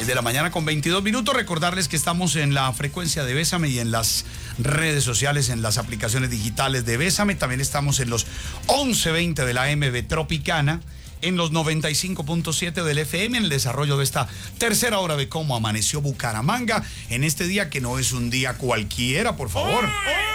de la mañana con 22 minutos. Recordarles que estamos en la frecuencia de Bésame y en las redes sociales, en las aplicaciones digitales de Bésame. También estamos en los 1120 de la MB Tropicana, en los 95.7 del FM, en el desarrollo de esta tercera hora de cómo amaneció Bucaramanga en este día que no es un día cualquiera, por favor.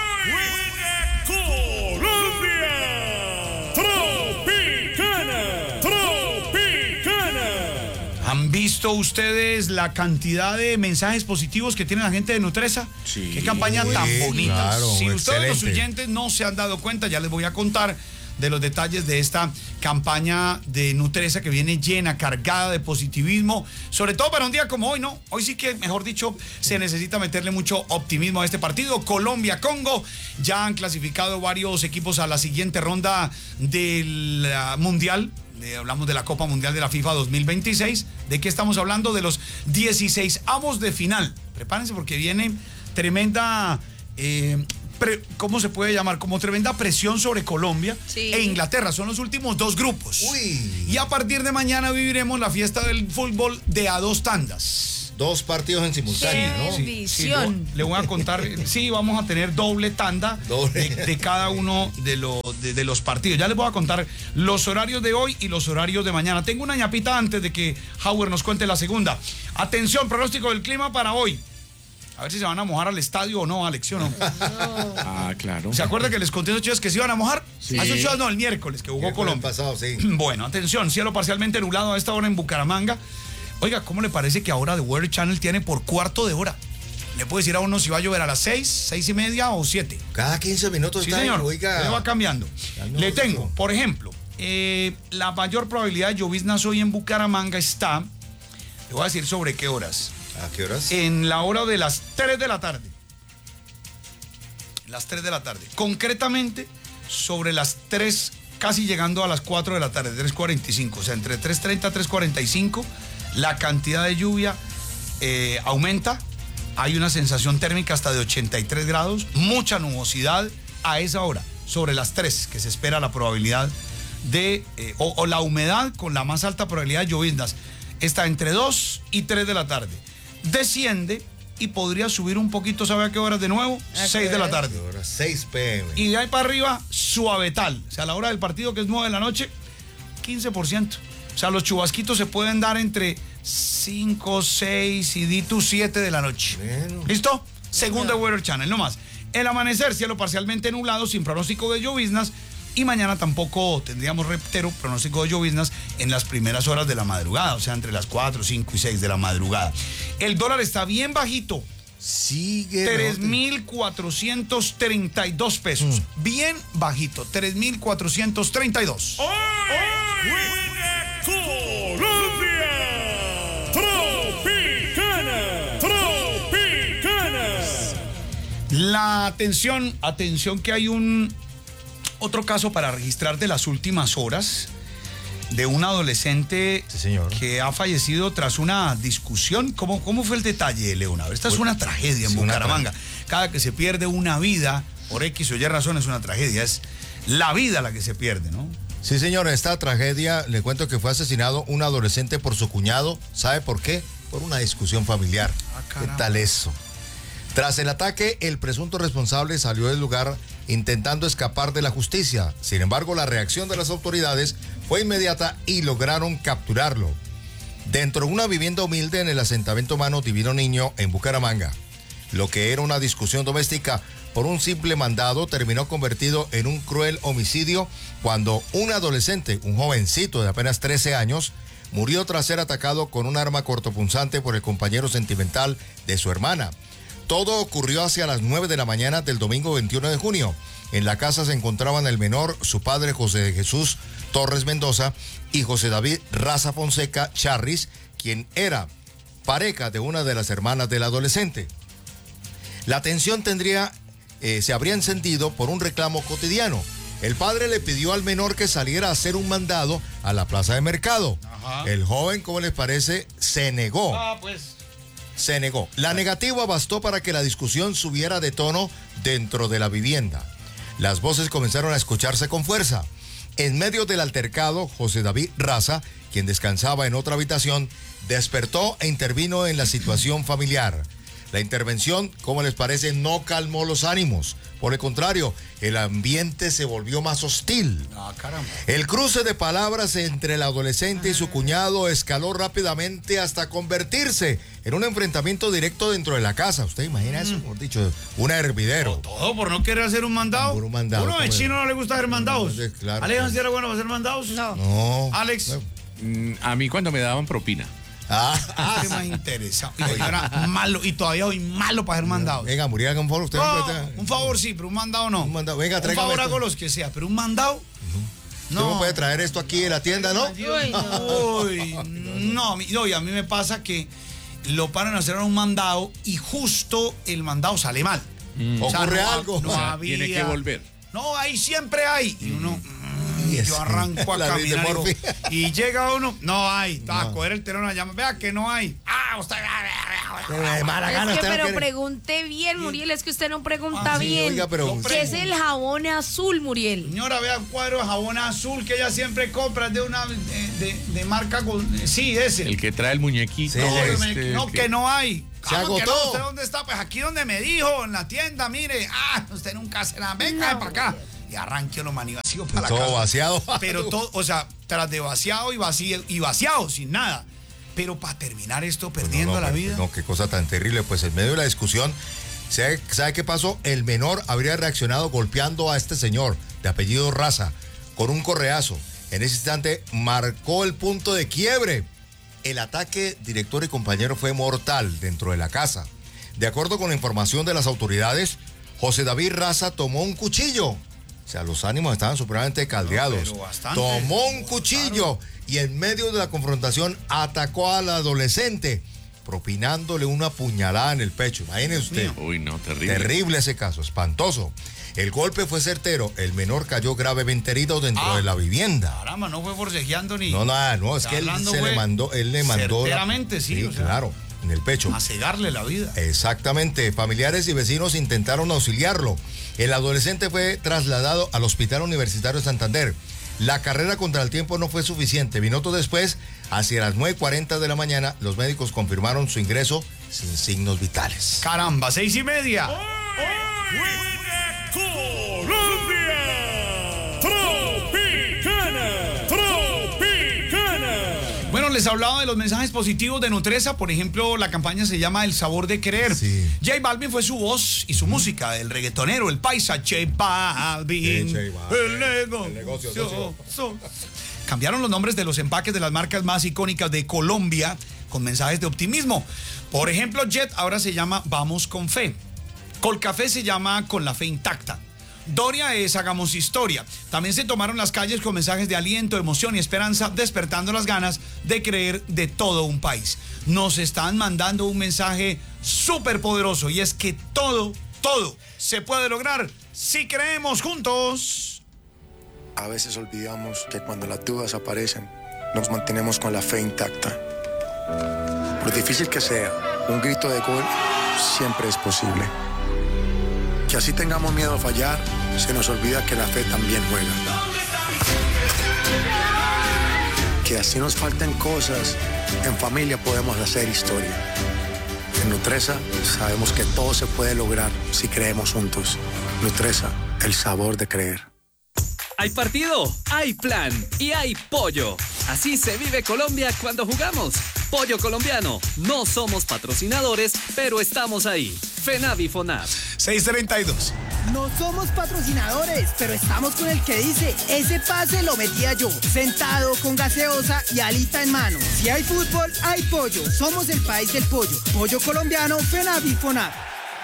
¿Han visto ustedes la cantidad de mensajes positivos que tiene la gente de Nutresa? Sí. Qué campaña tan bonita. Claro, si ustedes los excelente. oyentes no se han dado cuenta, ya les voy a contar de los detalles de esta campaña de Nutresa que viene llena, cargada de positivismo, sobre todo para un día como hoy, ¿no? Hoy sí que, mejor dicho, se necesita meterle mucho optimismo a este partido. Colombia-Congo, ya han clasificado varios equipos a la siguiente ronda del Mundial. Hablamos de la Copa Mundial de la FIFA 2026. ¿De qué estamos hablando? De los 16avos de final. Prepárense porque viene tremenda... ¿cómo se puede llamar? Como tremenda presión sobre Colombia e Inglaterra. Son los últimos dos grupos. Uy. Y a partir de mañana viviremos la fiesta del fútbol de a dos tandas. 2 partidos en simultáneo, ¿no? Sí, Visión. le voy a contar. Sí, vamos a tener doble tanda de cada uno de los partidos. Ya les voy a contar los horarios de hoy y los horarios de mañana. Tengo una ñapita antes de que Howard nos cuente la segunda. Atención, pronóstico del clima para hoy. A ver si se van a mojar al estadio o no, Alex, ¿sí o no? Ah, claro. ¿Se acuerda que les conté a esos chicos que se iban a mojar? Sí. A esos chicos no, el miércoles que jugó Colombia. Pasado, sí. Bueno, atención, cielo parcialmente nublado a esta hora en Bucaramanga. Oiga, ¿cómo le parece que ahora The Weather Channel tiene por cuarto de hora? Le puede decir a uno si va a llover a las 6, 6:30 o 7. Cada 15 minutos Sí, está señor, oiga. le va cambiando. no, Le tengo, por ejemplo, la mayor probabilidad de lloviznas hoy en Bucaramanga está, le voy a decir sobre qué horas. ¿A qué horas? En la hora de las 3 de la tarde. Las 3 de la tarde. Concretamente, sobre las 3, casi llegando a las 4 de la tarde, 3:45. O sea, entre 3:30 y 3:45, la cantidad de lluvia aumenta. Hay una sensación térmica hasta de 83 grados. Mucha nubosidad a esa hora, sobre las 3, que se espera la probabilidad de, o la humedad con la más alta probabilidad de lloviznas. Está entre 2 y 3 de la tarde. Desciende y podría subir un poquito, ¿sabe a qué horas de nuevo? 6 de la tarde. 6 p.m. Y de ahí para arriba, suavetal. O sea, a la hora del partido, que es 9 de la noche, 15%. O sea, los chubasquitos se pueden dar entre 5, 6 y di tú 7 de la noche. Bueno. ¿Listo? Segunda Weather Channel, no más. El amanecer, cielo parcialmente nublado, sin pronóstico de lloviznas. Y mañana tampoco tendríamos pronóstico de lloviznas en las primeras horas de la madrugada, o sea, entre las 4, 5 y 6 de la madrugada. El dólar está bien bajito. Sigue. 3.432 pesos. Bien bajito, 3.432. La atención que hay otro caso para registrar de las últimas horas de un adolescente Sí, señor. que ha fallecido tras una discusión. ¿Cómo fue el detalle, Leonardo? Esta es una tragedia en Sí, una Bucaramanga. Cada que se pierde una vida, por X o Y razón, es una tragedia. Es la vida la que se pierde, ¿no? Sí, señor, en esta tragedia le cuento que fue asesinado un adolescente por su cuñado. ¿Sabe por qué? Por una discusión familiar. ¿Qué caramba. tal eso? Tras el ataque, el presunto responsable salió del lugar intentando escapar de la justicia. Sin embargo, la reacción de las autoridades fue inmediata y lograron capturarlo dentro de una vivienda humilde en el asentamiento Mano Divino Niño en Bucaramanga. Lo que era una discusión doméstica por un simple mandado terminó convertido en un cruel homicidio cuando un adolescente, un jovencito de apenas 13 años, murió tras ser atacado con un arma cortopunzante por el compañero sentimental de su hermana. Todo ocurrió hacia las 9 de la mañana del domingo 21 de junio. En la casa se encontraban el menor, su padre José de Jesús Torres Mendoza y José David Raza Fonseca Charris, quien era pareja de una de las hermanas del adolescente. La tensión se habría encendido por un reclamo cotidiano. El padre le pidió al menor que saliera a hacer un mandado a la plaza de mercado. Ajá. El joven, ¿cómo les parece?, se negó. Pues. Se negó. La negativa bastó para que la discusión subiera de tono dentro de la vivienda. Las voces comenzaron a escucharse con fuerza. En medio del altercado, José David Raza, quien descansaba en otra habitación, despertó e intervino en la situación familiar. La intervención, ¿cómo les parece?, no calmó los ánimos. Por el contrario, el ambiente se volvió más hostil. Ah, caramba. El cruce de palabras entre el adolescente y su cuñado escaló rápidamente hasta convertirse en un enfrentamiento directo dentro de la casa. ¿Usted imagina eso? Mejor dicho, un hervidero. Todo por no querer hacer un mandado. Por un mandado. Uno de chino no le gusta hacer mandados. Claro. ¿Alex era bueno para hacer mandados? No. Alex. A mí cuando me daban propina. Qué más interesante. Y yo era malo y todavía soy malo para hacer mandados. Venga, Muriel, haga un favor. Usted Un favor sí, pero un mandado no. Un mandado. Venga, un tráigame favor esto. hago los que sea, pero un mandado. Usted me puede traer esto aquí en la tienda, ¿no? Uy, no, y a mí me pasa que lo paran a hacer un mandado y justo el mandado sale mal. Ocurre algo. No había. Tiene que volver. No, ahí siempre hay. Y uno, Yes. yo arranco a La ley de caminar Murphy. y llega uno, no hay. A coger el teléfono a llamar, vea que no hay. Usted. Es que, pero pregunte bien, Muriel, es que usted no pregunta sí, bien. oiga, pero- ¿Qué es el jabón azul, Muriel? Señora, vea un cuadro de jabón azul que ella siempre compra de una de marca. Sí, ese. El que trae el muñequito. Sí, No, que no hay. Se ¿Cómo que agotó. no? ¿Usted dónde está? Pues aquí donde me dijo, en la tienda, mire. Usted nunca se la venga para acá. Y arranque uno manivacío para la Todo casa. vaciado. Pero todo, o sea, tras de vaciado y vaciado, sin nada. Pero para terminar esto perdiendo la vida. No, qué cosa tan terrible. Pues en medio de la discusión, ¿sabe qué pasó? El menor habría reaccionado golpeando a este señor de apellido Raza con un correazo. En ese instante marcó el punto de quiebre. El ataque, director y compañero, fue mortal dentro de la casa. De acuerdo con la información de las autoridades, José David Raza tomó un cuchillo. O sea, los ánimos estaban supremamente caldeados. pero bastante. Tomó un cuchillo y en medio de la confrontación atacó al adolescente, propinándole una puñalada en el pecho. Imagínese usted. Uy, no, terrible. Terrible ese caso, espantoso. El golpe fue certero. El menor cayó gravemente herido dentro de la vivienda. Caramba, no fue forcejeando ni. No, nada, no, es que él le mandó. Certeramente, sí, o sea, claro, en el pecho. A cegarle la vida. Exactamente. Familiares y vecinos intentaron auxiliarlo. El adolescente fue trasladado al Hospital Universitario de Santander. La carrera contra el tiempo no fue suficiente. Minutos después, hacia las 9:40 de la mañana, los médicos confirmaron su ingreso sin signos vitales. Caramba, 6:30. Colombia, Tropicana, Tropicana. Bueno, les hablaba de los mensajes positivos de Nutresa. Por ejemplo, la campaña se llama El Sabor de Querer. Sí. J Balvin fue su voz y su música, el reggaetonero, el paisa J Balvin. Sí, J Balvin. El negocio, negocio. Cambiaron los nombres de los empaques de las marcas más icónicas de Colombia con mensajes de optimismo. Por ejemplo, Jet ahora se llama Vamos con Fe. Colcafé se llama Con la Fe Intacta. Doria es Hagamos Historia. También se tomaron las calles con mensajes de aliento, emoción y esperanza, despertando las ganas de creer de todo un país. Nos están mandando un mensaje súper poderoso y es que todo se puede lograr si creemos juntos. A veces olvidamos que cuando las dudas aparecen, nos mantenemos con la fe intacta. Por difícil que sea, un grito de gol siempre es posible. Que así tengamos miedo a fallar, se nos olvida que la fe también juega. Que así nos falten cosas, en familia podemos hacer historia. En Nutresa sabemos que todo se puede lograr si creemos juntos. Nutresa, el sabor de creer. Hay partido, hay plan y hay pollo. Así se vive Colombia cuando jugamos. Pollo colombiano. No somos patrocinadores, pero estamos ahí. FENAV y FONAV. 6:32. No somos patrocinadores, pero estamos con el que dice, ese pase lo metía yo, sentado con gaseosa y alita en mano. Si hay fútbol, hay pollo. Somos el país del pollo. Pollo colombiano, FENAV y FONAV.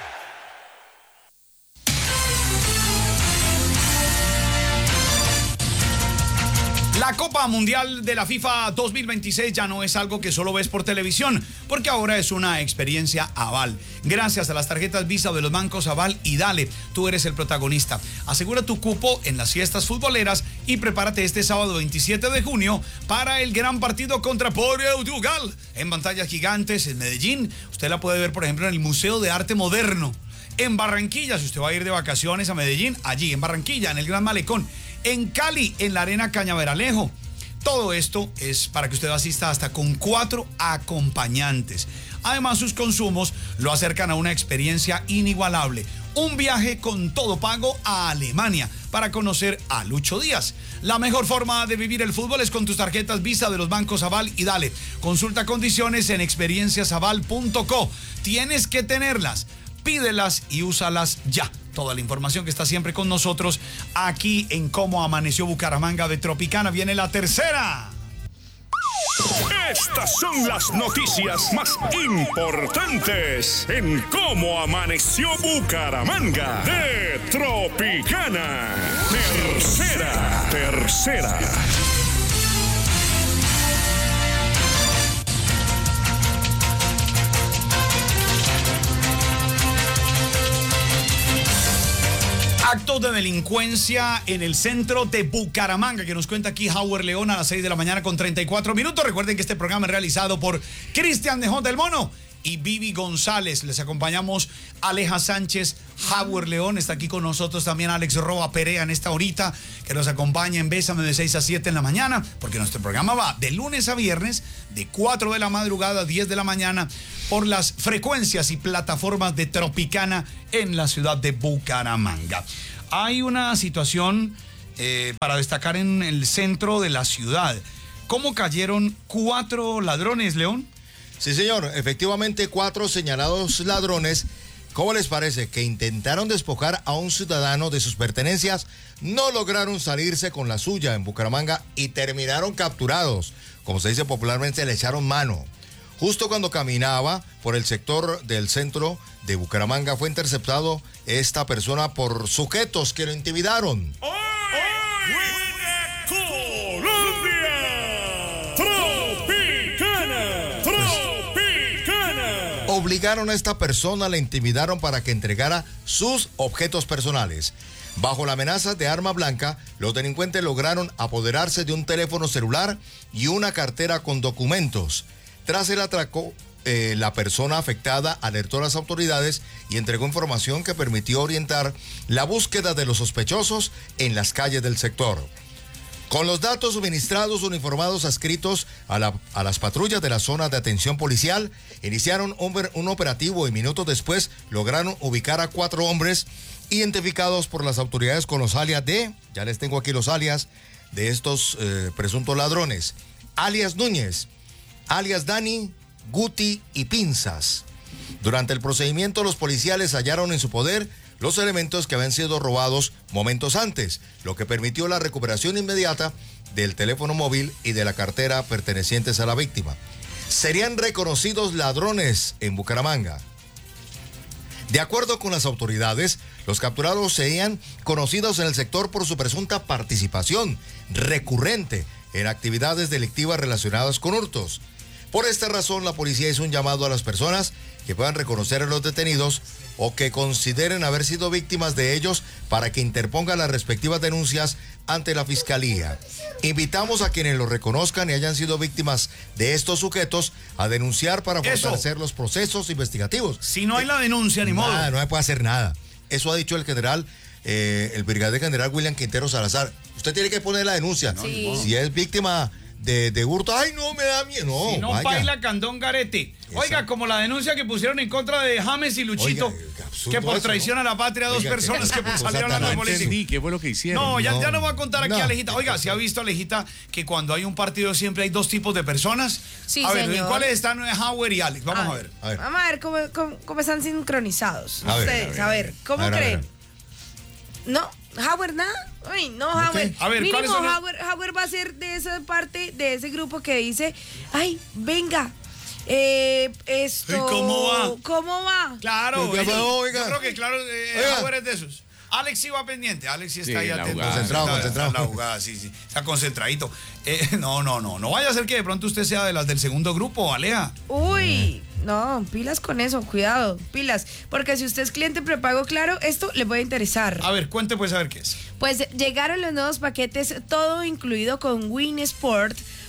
La Copa Mundial de la FIFA 2026 ya no es algo que solo ves por televisión, porque ahora es una experiencia Aval. Gracias a las tarjetas Visa de los bancos Aval y Dale, tú eres el protagonista. Asegura tu cupo en las fiestas futboleras y prepárate este sábado 27 de junio para el gran partido contra Portugal. En pantallas gigantes en Medellín, usted la puede ver, por ejemplo, en el Museo de Arte Moderno. En Barranquilla, si usted va a ir de vacaciones a Medellín, allí en Barranquilla, en el Gran Malecón. En Cali, en la Arena Cañaveralejo. Todo esto es para que usted asista hasta con 4 acompañantes. Además, sus consumos lo acercan a una experiencia inigualable. Un viaje con todo pago a Alemania para conocer a Lucho Díaz. La mejor forma de vivir el fútbol es con tus tarjetas Visa de los bancos Aval y Dale. Consulta condiciones en experienciasaval.co. Tienes que tenerlas, pídelas y úsalas ya. Toda la información que está siempre con nosotros aquí en Cómo Amaneció Bucaramanga de Tropicana. Viene la tercera. Estas son las noticias más importantes en Cómo Amaneció Bucaramanga de Tropicana. Tercera. Actos de delincuencia en el centro de Bucaramanga, que nos cuenta aquí Howard León a las 6 de la mañana con 34 minutos. Recuerden que este programa es realizado por Cristian de J. El Mono y Vivi González. Les acompañamos Aleja Sánchez, Howard León. Está aquí con nosotros también Alex Roa Perea en esta horita, que nos acompaña en Bésame de 6 a 7 en la mañana, porque nuestro programa va de lunes a viernes, de 4 de la madrugada a 10 de la mañana, por las frecuencias y plataformas de Tropicana en la ciudad de Bucaramanga. Hay una situación para destacar en el centro de la ciudad. ¿Cómo cayeron 4 ladrones, León? Sí, señor. Efectivamente, 4 señalados ladrones. ¿Cómo les parece? Que intentaron despojar a un ciudadano de sus pertenencias, no lograron salirse con la suya en Bucaramanga y terminaron capturados. Como se dice popularmente, le echaron mano. Justo cuando caminaba por el sector del centro de Bucaramanga, fue interceptado esta persona por sujetos que lo intimidaron. Colombia, Tropicana. Obligaron a esta persona, la intimidaron para que entregara sus objetos personales. Bajo la amenaza de arma blanca, los delincuentes lograron apoderarse de un teléfono celular y una cartera con documentos. Tras el atraco, la persona afectada alertó a las autoridades y entregó información que permitió orientar la búsqueda de los sospechosos en las calles del sector. Con los datos suministrados, uniformados adscritos a las patrullas de la zona de atención policial, iniciaron un operativo y minutos después lograron ubicar a 4 hombres identificados por las autoridades con los alias de, ya les tengo aquí los alias de estos presuntos ladrones: alias Núñez, alias Dani, Guti y Pinzas. Durante el procedimiento, los policiales hallaron en su poder los elementos que habían sido robados momentos antes, lo que permitió la recuperación inmediata del teléfono móvil y de la cartera pertenecientes a la víctima. Serían reconocidos ladrones en Bucaramanga. De acuerdo con las autoridades, los capturados serían conocidos en el sector por su presunta participación recurrente en actividades delictivas relacionadas con hurtos. Por esta razón, la policía hizo un llamado a las personas que puedan reconocer a los detenidos o que consideren haber sido víctimas de ellos para que interpongan las respectivas denuncias ante la Fiscalía. Invitamos a quienes lo reconozcan y hayan sido víctimas de estos sujetos a denunciar para fortalecer los procesos investigativos. Si no hay la denuncia, ni modo. Nada, no se puede hacer nada. Eso ha dicho el general, el brigadier general William Quintero Salazar. Usted tiene que poner la denuncia. Sí. Si es víctima de hurto, ay, no, me da miedo. No, si no, vaya. baila Candón Garete. Oiga, como la denuncia que pusieron en contra de James y Luchito, Oiga, qué absurdo que por eso, traición ¿no? a la patria, dos Oiga, personas que cosa salieron a tan la antes. política. Sí, ¿qué fue lo que hicieron? No, ya no va a contar aquí No. Alejita. Oiga, ¿se ha visto, Alejita, que cuando hay un partido siempre hay 2 tipos de personas? Sí, a ver, señor. ¿en cuáles están Howard y Alex? Vamos a ver. A ver. Vamos a ver cómo están sincronizados. A ver, Ustedes, a ver, ¿cómo A ver, a creen? ver. No, Howard nada. Uy, no, Howard. A ver, ¿cuáles Mínimo son los- Howard va a ser de esa parte, de ese grupo que dice, ay, venga, esto... ¿Y cómo va? ¿Cómo va? Claro, Oiga, oiga. yo creo que claro, Oiga. Howard es de esos. Alex sí va pendiente, Alex sí está Sí, ahí la atento. jugada. Concentrado, Está concentrado. en la jugada, sí, está concentradito. No vaya a ser que de pronto usted sea de las del segundo grupo, Aleja. Uy, no, pilas con eso, cuidado, pilas. Porque si usted es cliente prepago, claro, esto le puede interesar. A ver, cuente pues a ver qué es. Pues llegaron los nuevos paquetes, todo incluido con Win Sport,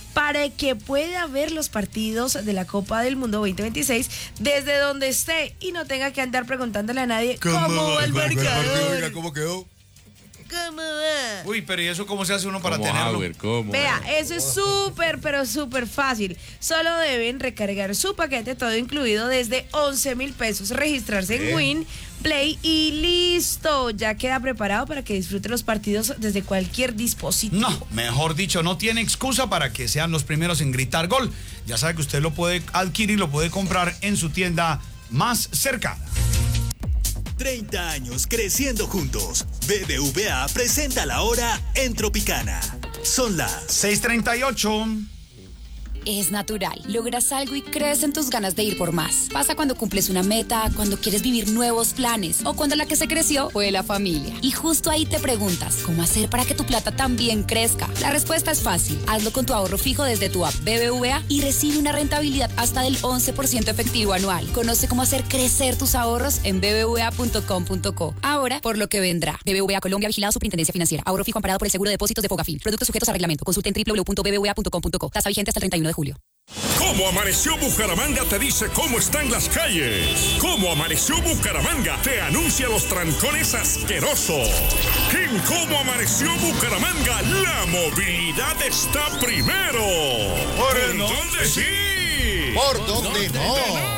para que pueda ver los partidos de la Copa del Mundo 2026 desde donde esté y no tenga que andar preguntándole a nadie cómo va el marcador. ¿Cómo quedó? ¿Cómo va? Uy, pero ¿y eso cómo se hace uno para ¿Cómo, tenerlo? Howard? ¿Cómo? Vea, eso es súper, pero súper fácil. Solo deben recargar su paquete todo incluido desde 11,000 pesos, registrarse en Win, Play y listo. Ya queda preparado para que disfrute los partidos desde cualquier dispositivo. No, mejor dicho, no tiene excusa para que sean los primeros en gritar gol. Ya sabe que usted lo puede adquirir, lo puede comprar en su tienda más cercana. 30 años creciendo juntos. BBVA presenta la hora en Tropicana. Son las 6:38. Es natural. Logras algo y crees en tus ganas de ir por más. Pasa cuando cumples una meta, cuando quieres vivir nuevos planes o cuando la que se creció fue la familia. Y justo ahí te preguntas, ¿cómo hacer para que tu plata también crezca? La respuesta es fácil. Hazlo con tu ahorro fijo desde tu app BBVA y recibe una rentabilidad hasta del 11% efectivo anual. Conoce cómo hacer crecer tus ahorros en bbva.com.co. Ahora, por lo que vendrá. BBVA Colombia, vigilado Superintendencia Financiera. Ahorro fijo amparado por el seguro de depósitos de Fogafín. Productos sujetos a reglamento. Consulta en www.bbva.com.co. Tasa vigente hasta el 31 de julio. Cómo Amaneció Bucaramanga te dice cómo están las calles. Cómo Amaneció Bucaramanga te anuncia los trancones asquerosos. En Cómo Amaneció Bucaramanga, la movilidad está primero. ¿Por dónde sí? ¿Por dónde no?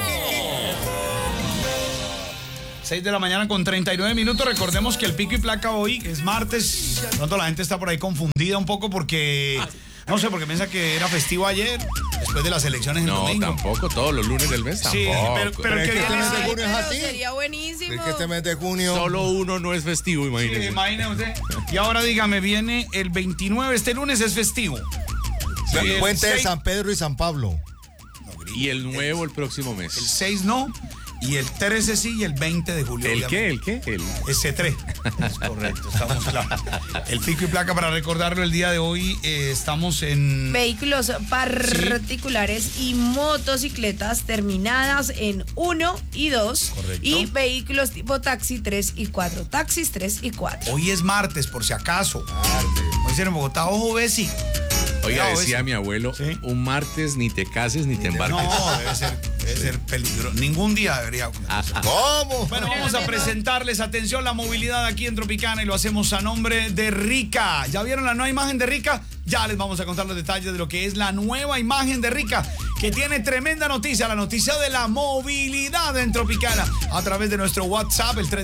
6 de la mañana con 39 minutos. Recordemos que el pico y placa hoy es martes. Pronto la gente está por ahí confundida un poco porque... No sé, porque piensa que era festivo ayer, después de las elecciones el domingo. No, tampoco, todos los lunes del mes Sí, tampoco. pero el que viene este mes de junio es así. Sería buenísimo. Es que este mes de junio... Solo uno no es festivo, imagínese. Imagínese usted. Y ahora dígame, viene el 29, este lunes es festivo. Sí, el Puente de 6 San Pedro y San Pablo. Y el nuevo el próximo mes. El 6 no, y el 13 sí, y el 20 de julio. ¿El qué? ¿El qué? Ese 3. Es correcto, estamos claros. El pico y placa, para recordarlo, el día de hoy estamos en... Vehículos particulares y motocicletas terminadas en 1 y 2. Correcto. Y vehículos tipo taxi 3 y 4. Taxis 3 y 4. Hoy es martes, por si acaso. Hoy en Bogotá, ojo, Bessi. Oiga, Cuidado, decía Bessi. mi abuelo, Sí. un martes ni te cases ni te embarques. No, debe ser peligroso. Ningún día debería. ¿Cómo? Bueno, vamos a presentarles, atención, la movilidad aquí en Tropicana y lo hacemos a nombre de Rica. ¿Ya vieron la nueva imagen de Rica? Ya les vamos a contar los detalles de lo que es la nueva imagen de Rica, que tiene tremenda noticia, la noticia de la movilidad en Tropicana. A través de nuestro WhatsApp, el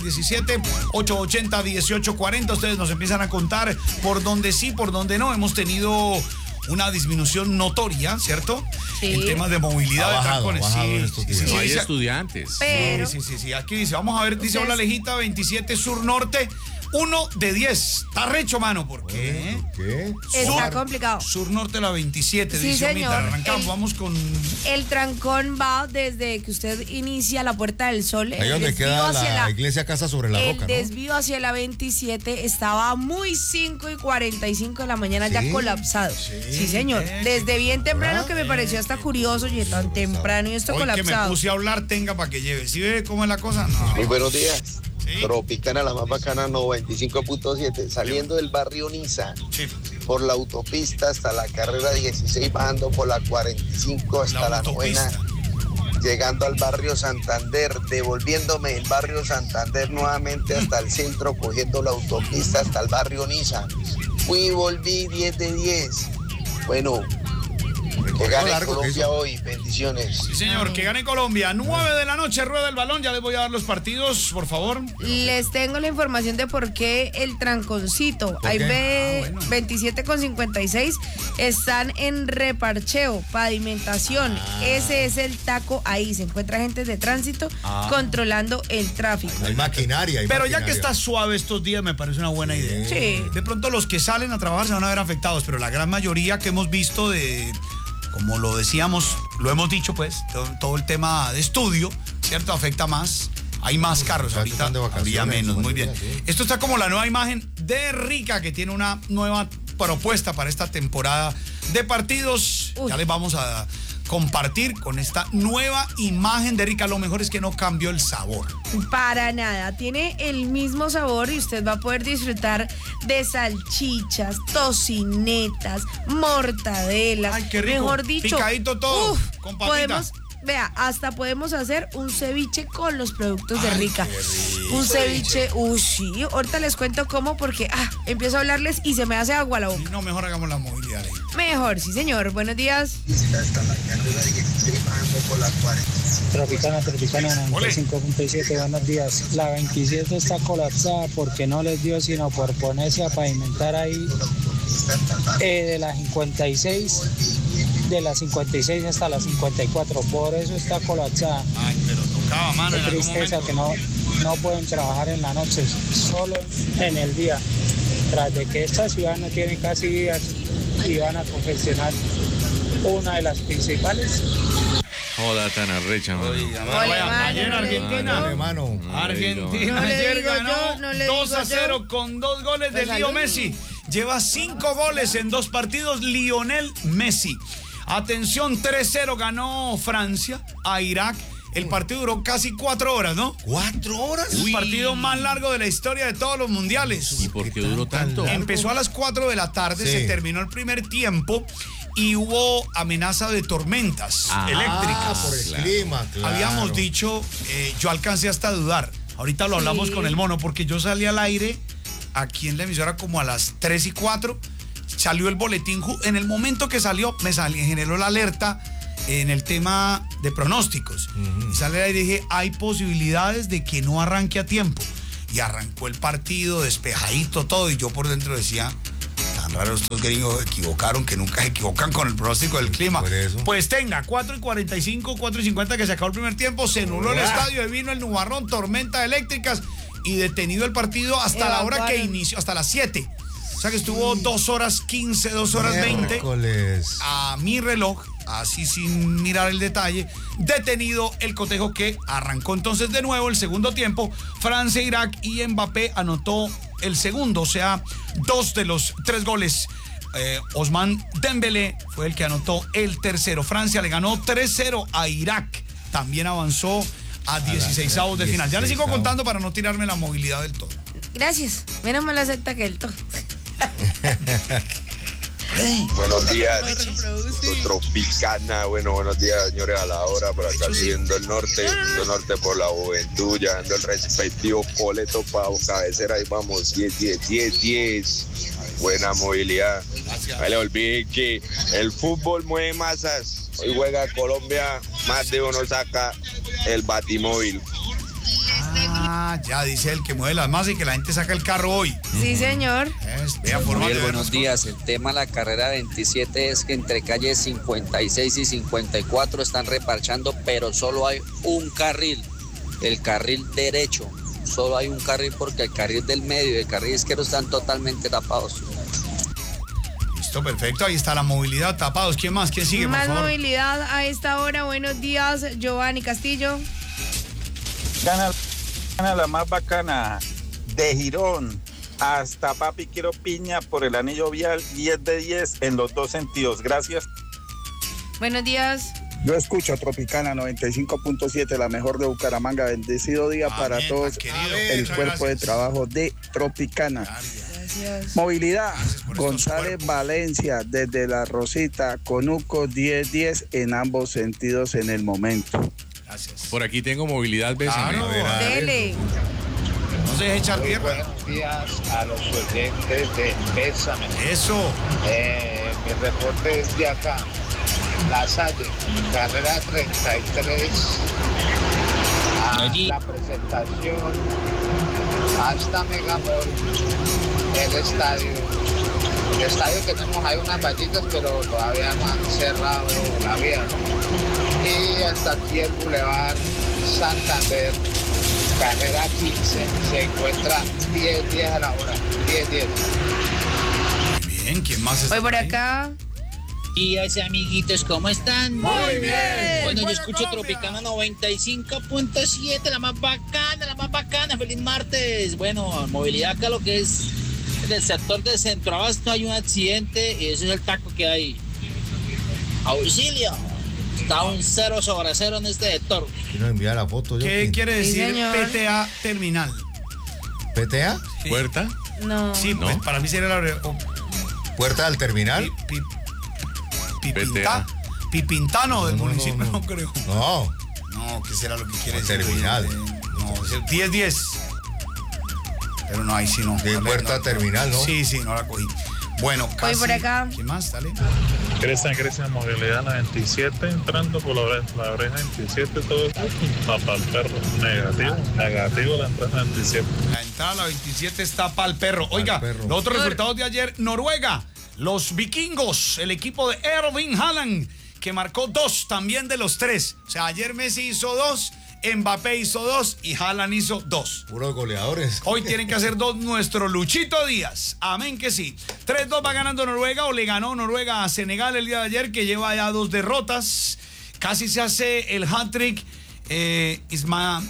317-880-1840. Ustedes nos empiezan a contar por dónde sí, por dónde no. Hemos tenido una disminución notoria, ¿cierto? Sí. En temas de movilidad de trancones. ha bajado en estos días. No hay sí. estudiantes. Pero Sí. Aquí dice, vamos a ver, dice, hola Lejita, 27 Sur Norte, 1 de 10. Está recho, mano, ¿por qué? ¿Qué? está complicado. Sur Norte, la 27, Sí, dice señor. Omita. Arrancamos, vamos con... El trancón va desde que usted inicia la Puerta del Sol. Ahí el donde desvío queda hacia la iglesia Casa sobre la El Roca, ¿no? desvío hacia la 27 estaba muy 5:45 de la mañana, ¿Sí? ya colapsado. Sí, señor. Desde bien temprano, que me pareció hasta curioso, y tan temprano y esto Hoy que me colapsado. puse a hablar, tenga para que lleve. ¿Sí ve cómo es la cosa? No. Muy buenos días. Sí. Tropicana, la más bacana, 95.7. Saliendo del barrio Niza, Sí. por la autopista hasta la carrera 16, bajando por la 45 hasta la novena. Llegando al barrio Santander, devolviéndome el barrio Santander nuevamente hasta el centro, cogiendo la autopista hasta el barrio Niza. Fui y volví 10 de 10. Bueno, que gane largo que Colombia hizo. hoy. Bendiciones. Sí, señor, que gane Colombia. 9 de la noche, rueda el balón. Ya les voy a dar los partidos, por favor. Les tengo la información de por qué el tranconcito. Ahí qué? ve bueno. 27,56 están en reparcheo, pavimentación. Ese es el taco ahí. Se encuentra agentes de tránsito controlando el tráfico. Hay maquinaria. Pero ya que está suave estos días, me parece una buena idea. Sí. De pronto los que salen a trabajar se van a ver afectados, pero la gran mayoría que hemos visto de, como lo decíamos, lo hemos dicho pues, todo el tema de estudio, ¿cierto? Afecta más. Hay más carros, muchachos ahorita están de vacaciones, habría menos, su muy bien. mayoría, sí. Esto está como la nueva imagen de Rica, que tiene una nueva propuesta para esta temporada de partidos. Uy. Ya les vamos a compartir con esta nueva imagen de Rica. Lo mejor es que no cambió el sabor. Para nada, tiene el mismo sabor y usted va a poder disfrutar de salchichas, tocinetas, mortadelas. Ay, qué rico. Mejor dicho, picadito todo, con papita. Hasta podemos hacer un ceviche con los productos de Rica. Un ceviche. Sí. Ahorita les cuento cómo, porque empiezo a hablarles y se me hace agua la boca. No, mejor hagamos la movilidad. Mejor, sí, señor. Buenos días. Tropicana 95.7, buenos días. La 27 está colapsada porque no les dio sino por ponerse a pavimentar ahí de la 56, de la 56 hasta la 54, por eso está colapsada. Ay, pero tocaba, mano. Qué tristeza que no pueden trabajar en la noche, solo en el día. Tras de que esta ciudad no tiene casi vías y van a confeccionar una de las principales. Joda tan arrecha, mano. Ayer Argentina. Argentina ayer ganó 2-0 con 2 goles de Leo Messi. Lleva 5 goles en 2 partidos Lionel Messi. Atención, 3-0 ganó Francia a Irak. El partido duró casi 4 horas, ¿no? ¿4 horas? El partido más largo de la historia de todos los mundiales. ¿Y por qué duró tanto? Empezó a las 4 de la tarde, se terminó el primer tiempo y hubo amenaza de tormentas eléctricas. Por el clima, claro. Habíamos dicho, yo alcancé hasta a dudar. Ahorita lo hablamos con el mono, porque yo salí al aire aquí en la emisora como a las 3:04. Salió el boletín, en el momento que salió, generó la alerta en el tema de pronósticos. Y sale ahí y dije, hay posibilidades de que no arranque a tiempo. Y arrancó el partido, despejadito todo, y yo por dentro decía, tan raro estos gringos equivocaron, que nunca se equivocan con el pronóstico del clima. Pues tenga, 4:45, 4:50 que se acabó el primer tiempo, se nubló el estadio, y vino el nubarrón, tormentas eléctricas, y detenido el partido hasta la hora que inició, hasta las 7. O sea que estuvo 2 horas 15, 2 horas 20. A mi reloj, así sin mirar el detalle, detenido el cotejo que arrancó entonces de nuevo el segundo tiempo. Francia, Irak, y Mbappé anotó el segundo, o sea, 2 de los 3 goles. Ousmane Dembélé fue el que anotó el tercero. Francia le ganó 3-0 a Irak. También avanzó a 16avos de final. Ya les sigo contando para no tirarme la movilidad del todo. Gracias. Menos mal acepta que el todo. Buenos días, Tropicana. Buenos días, señores, a la hora, por acá viviendo el norte por la juventud, llevando el respectivo boleto para cabecera. Ahí vamos, 10. Buena movilidad. No le olviden que el fútbol mueve masas. Hoy juega Colombia, más de uno saca el batimóvil. Ya dice el que mueve las masas y que la gente saca el carro hoy. Sí, señor. Buenos días. El tema de la carrera 27 es que entre calles 56 y 54 están reparchando, pero solo hay un carril, el carril derecho. Solo hay un carril porque el carril del medio y el carril izquierdo están totalmente tapados. Listo, perfecto. Ahí está la movilidad, tapados. ¿Quién más? ¿Quién sigue, más por favor? Movilidad a esta hora. Buenos días, Giovanni Castillo. Gana la más bacana de Girón hasta Papi Quiero Piña por el anillo vial, 10 de 10 en los 2 sentidos. Gracias. Buenos días. Yo escucho Tropicana 95.7, la mejor de Bucaramanga. Bendecido día para todos el cuerpo de trabajo de Tropicana. Gracias. Movilidad, González Valencia desde La Rosita, Conuco 10-10 en ambos sentidos en el momento. Gracias. Por aquí tengo movilidad, bésame. Claro, dele. No se deje echar tierra. Buenos días a los oyentes de Bésame. Eso. Mi reporte es de acá. La Salle, carrera 33. La presentación hasta Megamol, el estadio. El estadio tenemos ahí unas vallitas, pero todavía no han cerrado la vía, ¿no? Y hasta aquí el Boulevard Santander, carrera 15, se encuentra 10 a la hora, 10. Muy bien, ¿quién más está Voy por acá. Y ese amiguitos, ¿cómo están? Muy bien. Bueno, yo escucho Tropicana 95.7, la más bacana. Feliz martes. Bueno, movilidad acá, lo que es en el sector de Centroabasto hay un accidente y ese es el taco que hay. ¡Auxilio! Está un 0/0 en este sector. Quiero enviar la foto. ¿Qué quiere Sí, decir señor. PTA terminal? ¿PTA? Sí. ¿Puerta? No. Sí, pues No. para mí sería la... ¿Puerta del terminal? Pipinta, Pipintano del municipio, no creo. No. No, ¿qué será lo que quiere decir? Terminal. No, 10-10. Pero no, ahí sí no. De No, puerta terminal, ¿no? Sí, sí, no la cogí. Bueno, casi. Voy por acá. ¿Qué más? Dale. Crece movilidad la 27, entrando por la oreja 27, todo eso. Papá el perro, negativo la entrada 27. La entrada a la 27 está para el perro. Oiga, los otros resultados de ayer, Noruega, los vikingos, el equipo de Erling Haaland, que marcó 2 también de los 3. O sea, ayer Messi hizo 2, Mbappé hizo 2 y Haaland hizo 2. Puros goleadores. Hoy tienen que hacer 2 nuestro Luchito Díaz. Amén que sí. 3-2 va ganando Noruega, o le ganó Noruega a Senegal el día de ayer, que lleva ya 2 derrotas. Casi se hace el hat-trick. Se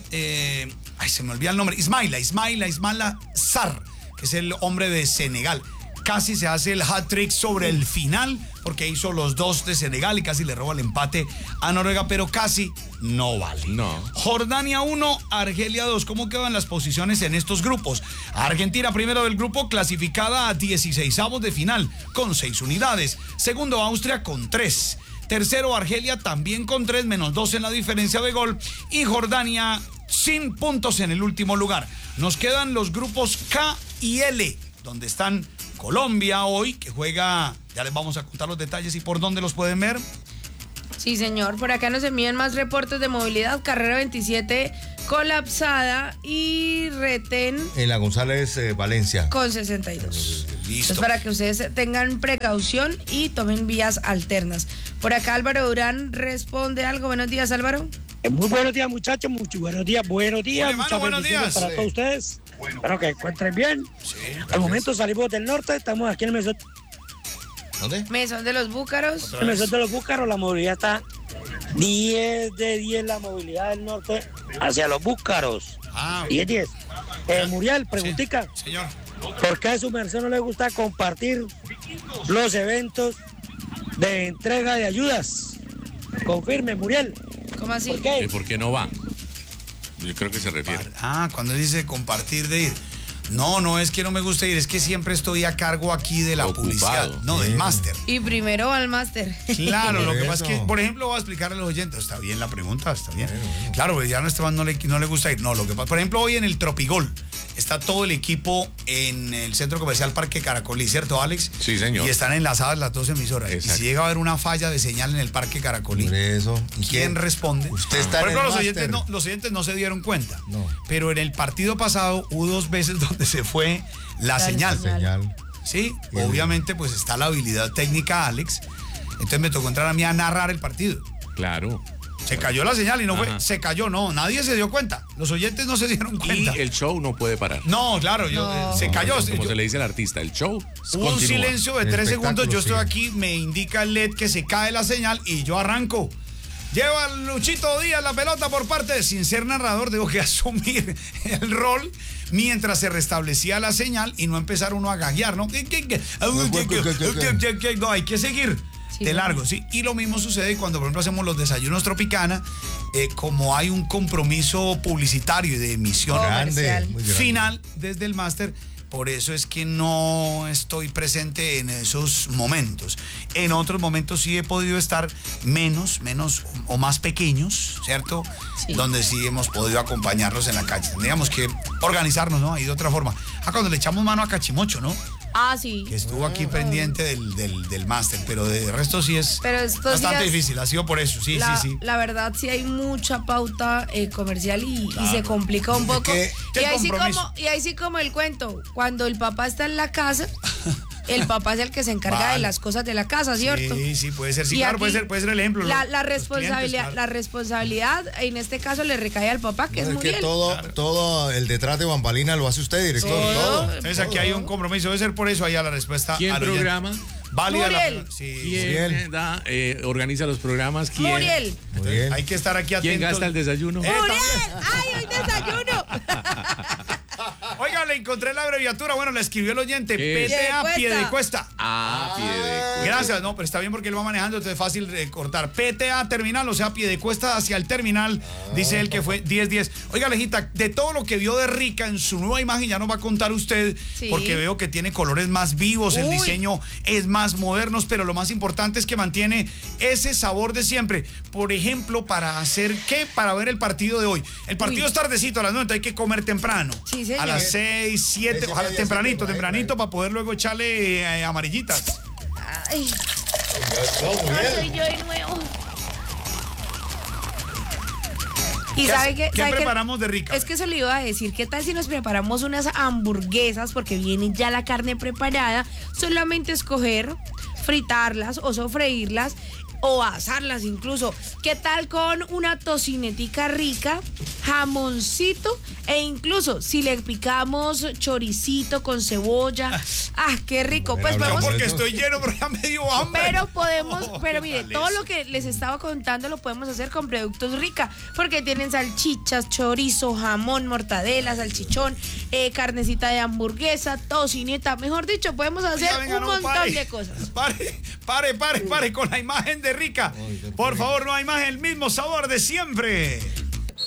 me olvida el nombre. Ismaila Sarr, que es el hombre de Senegal. Casi se hace el hat-trick sobre el final, porque hizo los 2 de Senegal y casi le roba el empate a Noruega, pero casi no vale. No. Jordania 1, Argelia 2. ¿Cómo quedan las posiciones en estos grupos? Argentina primero del grupo, clasificada a 16avos de final, con 6 unidades. Segundo, Austria con 3. Tercero, Argelia también con 3, menos 2 en la diferencia de gol. Y Jordania sin puntos en el último lugar. Nos quedan los grupos K y L, donde están Colombia hoy, que juega, ya les vamos a contar los detalles y por dónde los pueden ver. Sí, señor. Por acá nos envían más reportes de movilidad. Carrera 27 colapsada y retén En la González Valencia. con 62. Listo. Es para que ustedes tengan precaución y tomen vías alternas. Por acá Álvaro Durán responde algo. Buenos días, Álvaro. Muy buenos días, muchachos. Muchos buenos días. Hola, Muchas hermano, buenos bendiciones días. para Sí. todos ustedes. Espero que encuentren bien. Al momento salimos del norte. Estamos aquí en el mesón. ¿Dónde? Mesón de los Búcaros. En el mesón de los Búcaros. La movilidad está 10 de 10. La movilidad del norte hacia los Búcaros. 10-10. Muriel, preguntica. Señor. ¿Por qué a su merced no le gusta compartir los eventos de entrega de ayudas? Confirme, Muriel. ¿Cómo así? ¿Por qué? ¿Por qué no va? Yo creo que se refiere. Cuando dice compartir de ir. No es que no me gusta ir, es que siempre estoy a cargo aquí de la publicidad. No, del máster. Y primero al máster. Claro, lo que pasa es que, por ejemplo, voy a explicarle a los oyentes. Está bien la pregunta, está bien. Claro, pues ya a Esteban no le gusta ir. No, lo que pasa, por ejemplo, hoy en el Tropigol está todo el equipo en el Centro Comercial Parque Caracolí, ¿cierto, Alex? Sí, señor. Y están enlazadas las 2 emisoras. Exacto. Y si llega a haber una falla de señal en el Parque Caracolí, Por eso. ¿quién responde? Usted está Por en ejemplo, el los oyentes no se dieron cuenta. No. Pero en el partido pasado hubo 2 veces donde se fue la señal. Sí, obviamente pues está la habilidad técnica, Alex. Entonces me tocó entrar a mí a narrar el partido. Claro. Se cayó la señal y no Ajá. se cayó, no, nadie se dio cuenta. Los oyentes no se dieron cuenta. Y el show no puede parar. No, claro, se cayó. Como se le dice al artista, el show Hubo un continúa. silencio de 3 segundos, yo estoy aquí, me indica el LED que se cae la señal y yo arranco. Lleva Luchito Díaz la pelota por parte, sin ser narrador, tengo que asumir el rol mientras se restablecía la señal y no empezar uno a gaguear, ¿no? No, hay que seguir. De largo, sí. Y lo mismo sucede cuando, por ejemplo, hacemos los desayunos Tropicana, como hay un compromiso publicitario y de emisión Grande, muy grande. final desde el máster. Por eso es que no estoy presente en esos momentos. En otros momentos sí he podido estar menos o más pequeños, ¿cierto? Sí. Donde sí hemos podido acompañarlos en la calle. Tendríamos que organizarnos, ¿no? Ahí de otra forma. Cuando le echamos mano a Cachimocho, ¿no? Sí. Que estuvo aquí pendiente del máster, pero de resto sí es Pero estos bastante días, difícil. Ha sido por eso, sí. La verdad sí hay mucha pauta comercial y se complica un poco. ¿Qué Y ahí sí como el cuento, cuando el papá está en la casa, el papá es el que se encarga de las cosas de la casa, ¿cierto? Sí, puede ser. Sí, Y claro, aquí puede ser el ejemplo. La responsabilidad en este caso le recae al papá, que es que Muriel. todo el detrás de bambalina lo hace usted, director. Todo. Entonces aquí hay un compromiso. Debe ser por eso allá la respuesta. ¿Quién al oyente. programa? Válida Muriel. ¿Quién organiza los programas? ¿Quién? Muriel. Entonces, hay que estar aquí atentos. ¿Quién gasta el desayuno? ¡Muriel! ¡Ay, hoy desayuno! Oiga, le encontré la abreviatura. Bueno, le escribió el oyente. PTA, Piedecuesta. Piedecuesta. Gracias, no, pero está bien porque él va manejando, entonces es fácil cortar. PTA terminal, o sea, Piedecuesta hacia el terminal, dice él que fue 10-10. Oiga, Alejita, de todo lo que vio de Rica en su nueva imagen, ya nos va a contar usted, porque veo que tiene colores más vivos, el diseño es más moderno, pero lo más importante es que mantiene ese sabor de siempre. Por ejemplo, para hacer ¿qué? Para ver el partido de hoy. El partido es tardecito, a las 9, hay que comer temprano. Sí, señor. A las 6, 7, ojalá tempranito, para poder luego echarle amarillitas. Ay. Soy yo de nuevo. ¿Y sabe qué preparamos de Rica? Es que se le iba a decir, ¿qué tal si nos preparamos unas hamburguesas? Porque viene ya la carne preparada, solamente escoger, fritarlas o sofreírlas o asarlas incluso. ¿Qué tal con una tocinetica rica, jamoncito e incluso si le picamos choricito con cebolla? ¡Ah, qué rico! Pues podemos, porque estoy lleno, pero ya me dio hambre. Pero mire, todo lo que les estaba contando lo podemos hacer con productos Rica, porque tienen salchichas, chorizo, jamón, mortadela, salchichón, carnecita de hamburguesa, tocineta, mejor dicho, podemos hacer un montón de cosas. Pare con la imagen de Rica. Por favor, no hay más el mismo sabor de siempre.